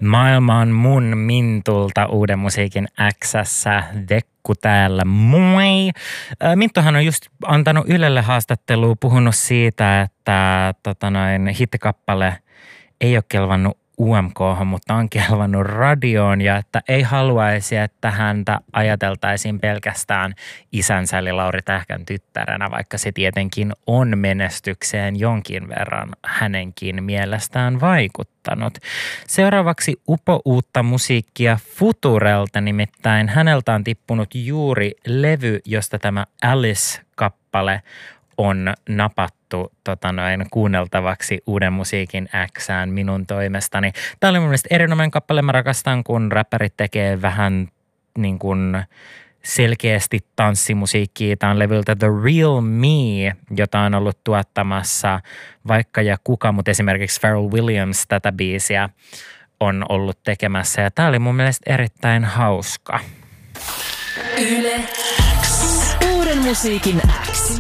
Maailma on mun Mintulta Uuden musiikin X:ssä. Vekku täällä, moi! Minttuhan on just antanut Ylelle haastattelua, puhunut siitä, että hittikappale ei ole kelvannut UMK:hon, mutta on kelvannut radioon ja että ei haluaisi, että häntä ajateltaisiin pelkästään isänsä eli Lauri Tähkän tyttärenä, vaikka se tietenkin on menestykseen jonkin verran hänenkin mielestään vaikuttanut. Seuraavaksi uutta musiikkia Futurelta, nimittäin häneltä on tippunut juuri levy, josta tämä Alice-kappale on napattu kuunneltavaksi Uuden musiikin X:ään minun toimestani. Tämä oli mun mielestä erinomainen kappale. Mä rakastan, kun räppärit tekee vähän niin kuin selkeästi tanssimusiikkia. Tämä on levyltä The Real Me, jota on ollut tuottamassa vaikka ja kuka, mutta esimerkiksi Pharrell Williams tätä biisiä on ollut tekemässä. Ja tämä oli mun mielestä erittäin hauska. Yle X. Uuden musiikin X.